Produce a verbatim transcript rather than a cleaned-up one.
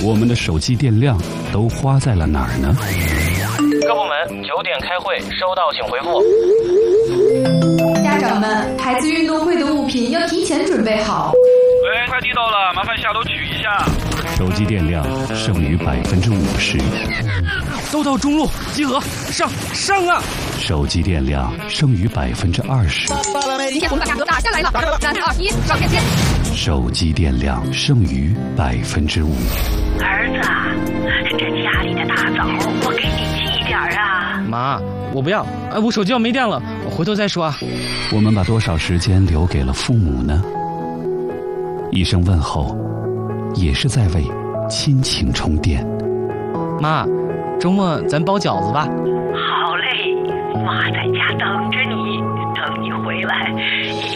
我们的手机电量都花在了哪儿呢？ 各部门九点开会，收到请回复。 家长们，孩子运动会的物品要提前准备好。 喂，快递到了，麻烦下楼取一下。 手机电量剩余百分之五十。 都到中路集合，上上啊！ 手机电量剩余百分之二十。 今天我们把价格打下来了，三二一，上线线。 手机电量剩余百分之五。 儿子，这家里的大枣我给你寄点啊。 妈，我不要，哎，我手机要没电了，我回头再说啊。 我们把多少时间留给了父母呢？一声问候，也是在为亲情充电。 妈，周末咱包饺子吧。 好嘞，妈在家等着你，等你回来。